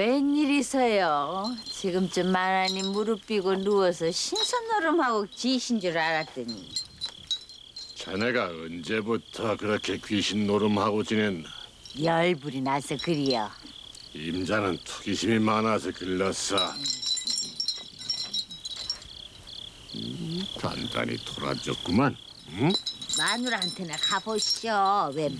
웬일이서요? 지금쯤 만화니 무릎 삐고 누워서 신선노름하고 지신 줄 알았더니. 자네가 언제부터 그렇게 귀신 노름하고 지냈나? 열불이 나서 그리요. 임자는 투기심이 많아서 글렀어. 단단히 돌아졌구만. 응? 마누라한테나 가보시오. 왜